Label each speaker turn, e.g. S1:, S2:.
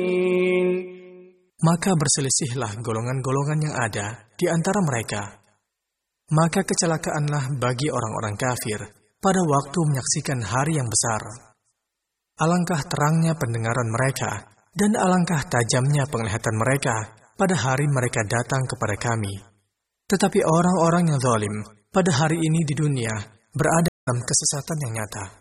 S1: Maka berselisihlah golongan-golongan yang ada di antara mereka. Maka kecelakaanlah bagi orang-orang kafir pada waktu menyaksikan hari yang besar. Alangkah terangnya pendengaran mereka, dan alangkah tajamnya penglihatan mereka pada hari mereka datang kepada kami. Tetapi orang-orang yang zalim pada hari ini di dunia berada dalam kesesatan yang nyata.